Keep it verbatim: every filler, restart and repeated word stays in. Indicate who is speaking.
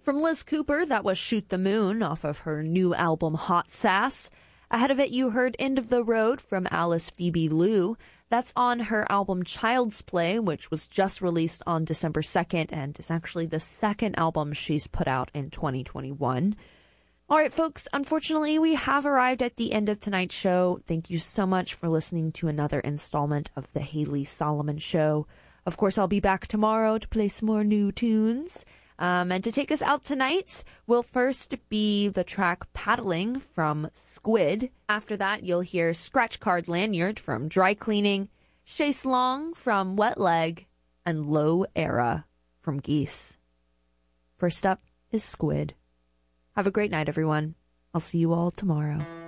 Speaker 1: From Liz Cooper, that was Shoot the Moon off of her new album Hot Sass. Ahead of it, you heard End of the Road from Alice Phoebe Lou. That's on her album Child's Play, which was just released on December second and is actually the second album she's put out in twenty twenty-one. All right, folks, unfortunately, we have arrived at the end of tonight's show. Thank you so much for listening to another installment of The Haley Solomon Show. Of course, I'll be back tomorrow to play some more new tunes. Um, and to take us out tonight will first be the track Paddling from Squid. After that, you'll hear Scratch Card Lanyard from Dry Cleaning, Chase Long from Wet Leg, and Low Era from Geese. First up is Squid. Have a great night, everyone. I'll see you all tomorrow.